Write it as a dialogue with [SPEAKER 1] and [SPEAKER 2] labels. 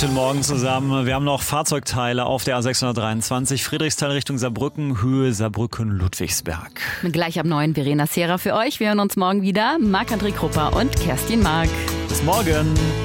[SPEAKER 1] Guten Morgen zusammen. Wir haben noch Fahrzeugteile auf der A623, Friedrichsthal Richtung Saarbrücken, Höhe Saarbrücken-Ludwigsberg.
[SPEAKER 2] Gleich ab 9 Verena Sera für euch. Wir hören uns morgen wieder. Marc-André Krupper und Kerstin Mark.
[SPEAKER 1] Bis morgen.